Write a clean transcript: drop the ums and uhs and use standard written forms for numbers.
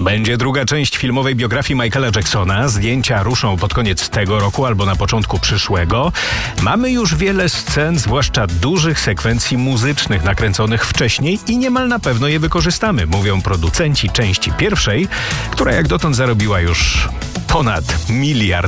Będzie druga część filmowej biografii Michaela Jacksona. Zdjęcia ruszą pod koniec tego roku albo na początku przyszłego. Mamy już wiele scen, zwłaszcza dużych sekwencji muzycznych nakręconych wcześniej i niemal na pewno je wykorzystamy, mówią producenci części pierwszej, która jak dotąd zarobiła już ponad $1 miliard.